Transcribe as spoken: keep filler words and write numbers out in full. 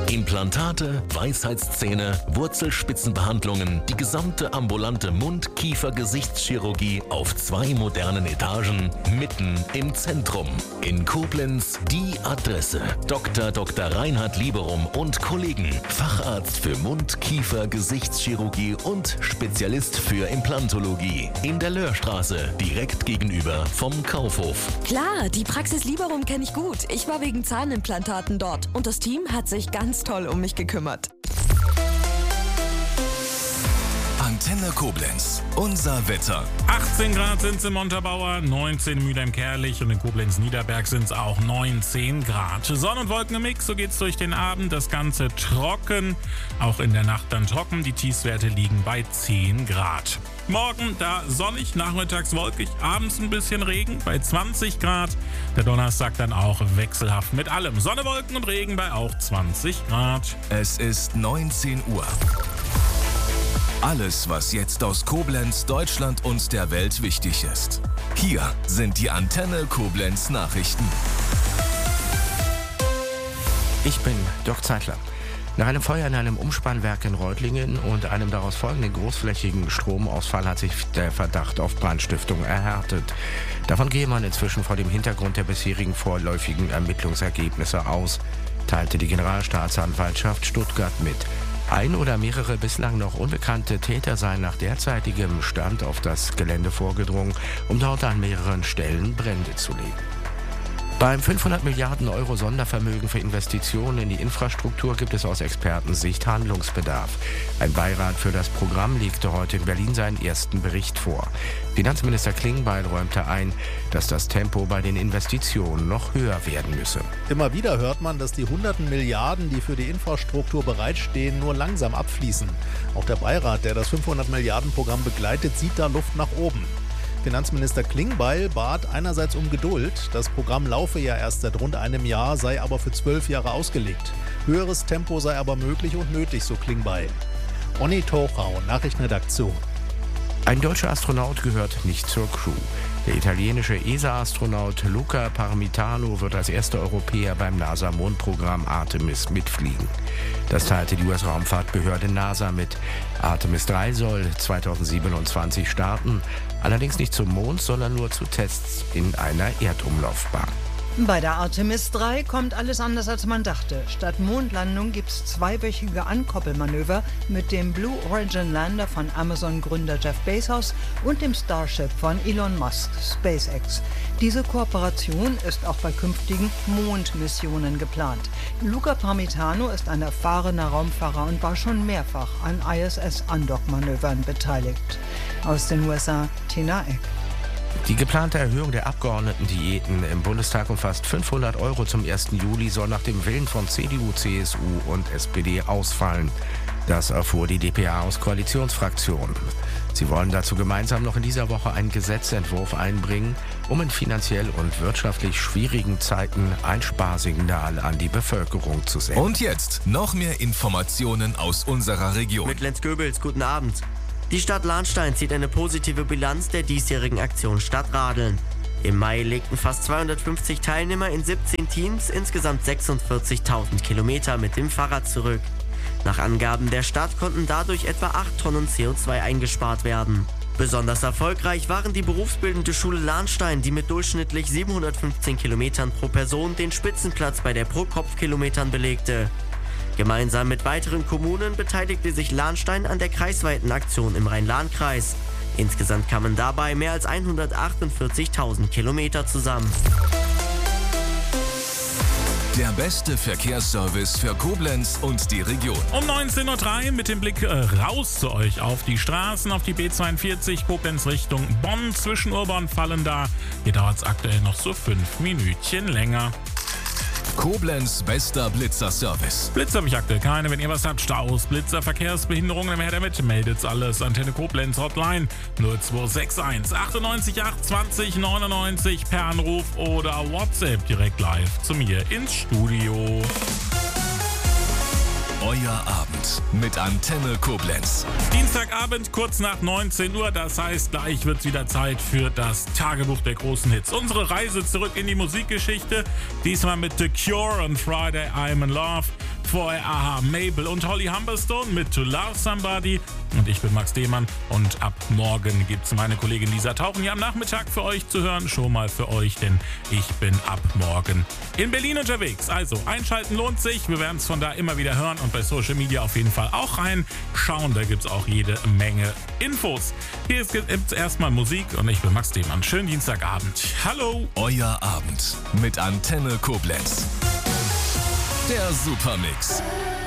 Implantate, Weisheitszähne, Wurzelspitzenbehandlungen, die gesamte ambulante Mund-, Kiefer-, Gesichtschirurgie auf zwei modernen Etagen, mitten im Zentrum. In Koblenz die Adresse. Doktor Doktor Reinhard Lieberum und Kollegen. Facharzt für Mund-, Kiefer-, Gesichtschirurgie und Spezialist für Implantologie. In der Löhrstraße, direkt gegenüber vom Kaufhof. Klar, die Praxis Lieberum kenne ich gut. Ich war wegen Zahnimplantaten dort und das Team hat sich ganz toll um mich gekümmert. Antenne Koblenz, unser Wetter. achtzehn Grad sind es in Montabaur, neunzehn in Mülheim-Kärlich und in Koblenz-Niederberg sind es auch neunzehn Grad. Sonne und Wolken im Mix, so geht's durch den Abend. Das Ganze trocken, auch in der Nacht dann trocken. Die Tiefstwerte liegen bei zehn Grad. Morgen da sonnig, nachmittags wolkig, abends ein bisschen Regen bei zwanzig Grad. Der Donnerstag dann auch wechselhaft mit allem. Sonne, Wolken und Regen bei auch zwanzig Grad. Es ist neunzehn Uhr. Alles, was jetzt aus Koblenz, Deutschland und der Welt wichtig ist. Hier sind die Antenne Koblenz Nachrichten. Ich bin Dirk Zeitler. Nach einem Feuer in einem Umspannwerk in Reutlingen und einem daraus folgenden großflächigen Stromausfall hat sich der Verdacht auf Brandstiftung erhärtet. Davon gehe man inzwischen vor dem Hintergrund der bisherigen vorläufigen Ermittlungsergebnisse aus, teilte die Generalstaatsanwaltschaft Stuttgart mit. Ein oder mehrere bislang noch unbekannte Täter seien nach derzeitigem Stand auf das Gelände vorgedrungen, um dort an mehreren Stellen Brände zu legen. Beim fünfhundert Milliarden Euro Sondervermögen für Investitionen in die Infrastruktur gibt es aus Expertensicht Handlungsbedarf. Ein Beirat für das Programm legte heute in Berlin seinen ersten Bericht vor. Finanzminister Klingbeil räumte ein, dass das Tempo bei den Investitionen noch höher werden müsse. Immer wieder hört man, dass die hunderten Milliarden, die für die Infrastruktur bereitstehen, nur langsam abfließen. Auch der Beirat, der das fünfhundert Milliarden Programm begleitet, sieht da Luft nach oben. Finanzminister Klingbeil bat einerseits um Geduld. Das Programm laufe ja erst seit rund einem Jahr, sei aber für zwölf Jahre ausgelegt. Höheres Tempo sei aber möglich und nötig, so Klingbeil. Onni Tochau, Nachrichtenredaktion. Ein deutscher Astronaut gehört nicht zur Crew. Der italienische E S A-Astronaut Luca Parmitano wird als erster Europäer beim NASA-Mondprogramm Artemis mitfliegen. Das teilte die U S-Raumfahrtbehörde NASA mit. Artemis drei soll zweitausendsiebenundzwanzig starten, allerdings nicht zum Mond, sondern nur zu Tests in einer Erdumlaufbahn. Bei der Artemis drei kommt alles anders, als man dachte. Statt Mondlandung gibt es zweiwöchige Ankoppelmanöver mit dem Blue Origin Lander von Amazon-Gründer Jeff Bezos und dem Starship von Elon Musk, SpaceX. Diese Kooperation ist auch bei künftigen Mondmissionen geplant. Luca Parmitano ist ein erfahrener Raumfahrer und war schon mehrfach an I S S-Andock-Manövern beteiligt. Aus den U S A, Tina Eck. Die geplante Erhöhung der Abgeordnetendiäten im Bundestag um fast fünfhundert Euro zum ersten Juli soll nach dem Willen von C D U, C S U und S P D ausfallen. Das erfuhr die d p a aus Koalitionsfraktionen. Sie wollen dazu gemeinsam noch in dieser Woche einen Gesetzentwurf einbringen, um in finanziell und wirtschaftlich schwierigen Zeiten ein Sparsignal an die Bevölkerung zu senden. Und jetzt noch mehr Informationen aus unserer Region. Mit Lenz Goebels, guten Abend. Die Stadt Lahnstein zieht eine positive Bilanz der diesjährigen Aktion Stadtradeln. Im Mai legten fast zweihundertfünfzig Teilnehmer in siebzehn Teams insgesamt sechsundvierzigtausend Kilometer mit dem Fahrrad zurück. Nach Angaben der Stadt konnten dadurch etwa acht Tonnen C O zwei eingespart werden. Besonders erfolgreich waren die berufsbildende Schule Lahnstein, die mit durchschnittlich siebenhundertfünfzehn Kilometern pro Person den Spitzenplatz bei der Pro-Kopf-Kilometern belegte. Gemeinsam mit weiteren Kommunen beteiligte sich Lahnstein an der kreisweiten Aktion im Rhein-Lahn-Kreis. Insgesamt kamen dabei mehr als hundertachtundvierzigtausend Kilometer zusammen. Der beste Verkehrsservice für Koblenz und die Region. Um neunzehn Uhr drei mit dem Blick äh, raus zu euch auf die Straßen, auf die B zweiundvierzig Koblenz Richtung Bonn. Zwischen Urban fallen da. Hier dauert es aktuell noch so fünf Minütchen länger. Koblenz bester Blitzer-Service. Blitzer habe ich aktuell keine. Wenn ihr was habt, Staus, Blitzer, Verkehrsbehinderungen, dann her damit. Meldet's alles. Antenne Koblenz Hotline null zwei sechs eins achtundneunzig acht zwanzig neunundneunzig per Anruf oder WhatsApp direkt live zu mir ins Studio. Euer Abend mit Antenne Koblenz. Dienstagabend kurz nach neunzehn Uhr, das heißt, gleich wird's wieder Zeit für das Tagebuch der großen Hits. Unsere Reise zurück in die Musikgeschichte, diesmal mit The Cure und Friday I'm in Love. Vorher Aha, Mabel und Holly Humberstone mit To Love Somebody. Und ich bin Max Dehmann und ab morgen gibt's meine Kollegin Lisa Tauchen hier am Nachmittag für euch zu hören. Schon mal für euch, denn ich bin ab morgen in Berlin unterwegs. Also einschalten lohnt sich. Wir werden es von da immer wieder hören und bei Social Media auf jeden Fall auch reinschauen. Da gibt's auch jede Menge Infos. Hier ist jetzt erstmal Musik und ich bin Max Dehmann. Schönen Dienstagabend. Hallo. Euer Abend mit Antenne Koblenz. Der Supermix.